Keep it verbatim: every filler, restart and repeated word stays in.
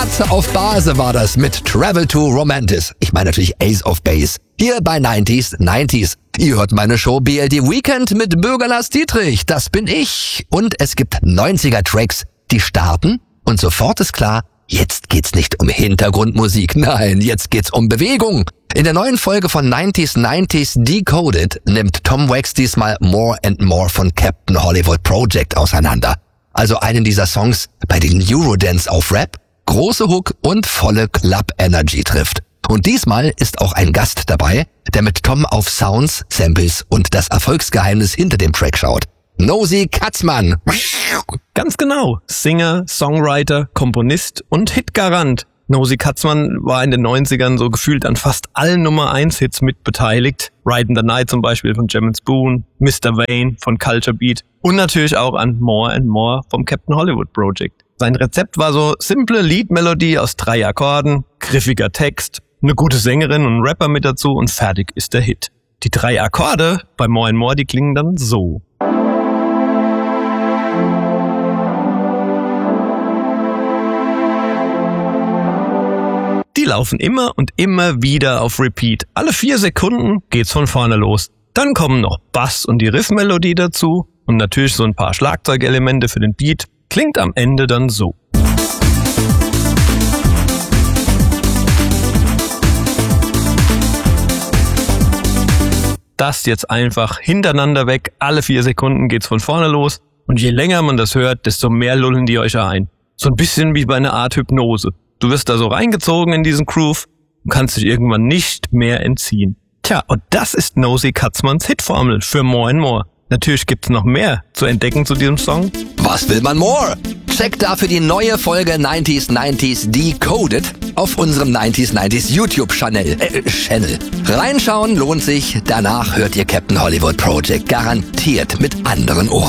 Cut of Base war das mit Travel to Romantis. Ich meine natürlich Ace of Base. Hier bei neunzig neunzig. Ihr hört meine Show B L D Weekend mit Bürger Lars Dietrich. Das bin ich. Und es gibt neunziger Tracks, die starten und sofort ist klar, jetzt geht's nicht um Hintergrundmusik. Nein, jetzt geht's um Bewegung. In der neuen Folge von neunzig neunzig Decoded nimmt Tom Wax diesmal More and More von Captain Hollywood Project auseinander. Also einen dieser Songs, bei denen Eurodance auf Rap, große Hook und volle Club-Energy trifft. Und diesmal ist auch ein Gast dabei, der mit Tom auf Sounds, Samples und das Erfolgsgeheimnis hinter dem Track schaut. Nosy Katzmann. Ganz genau. Singer, Songwriter, Komponist und Hitgarant. Nosy Katzmann war in den neunzigern so gefühlt an fast allen Nummer eins Hits mit beteiligt. Ride in the Night zum Beispiel von Jam and Spoon, Mister Vane von Culture Beat und natürlich auch an More and More vom Captain Hollywood Project. Sein Rezept war so simple Lead-Melodie aus drei Akkorden, griffiger Text, eine gute Sängerin und ein Rapper mit dazu und fertig ist der Hit. Die drei Akkorde bei More and More, die klingen dann so. Die laufen immer und immer wieder auf Repeat. Alle vier Sekunden geht's von vorne los. Dann kommen noch Bass und die Riffmelodie dazu und natürlich so ein paar Schlagzeugelemente für den Beat. Klingt am Ende dann so. Das jetzt einfach hintereinander weg. Alle vier Sekunden geht's von vorne los. Und je länger man das hört, desto mehr lullen die euch ein. So ein bisschen wie bei einer Art Hypnose. Du wirst da so reingezogen in diesen Groove und kannst dich irgendwann nicht mehr entziehen. Tja, und das ist Nosy Katzmanns Hitformel für More and More. Natürlich gibt's noch mehr zu entdecken zu diesem Song. Was will man more? Checkt dafür die neue Folge neunzig neunzig Decoded auf unserem neunzig neunzig YouTube-Channel. Äh, Channel. Reinschauen lohnt sich. Danach hört ihr Captain Hollywood Project garantiert mit anderen Ohren.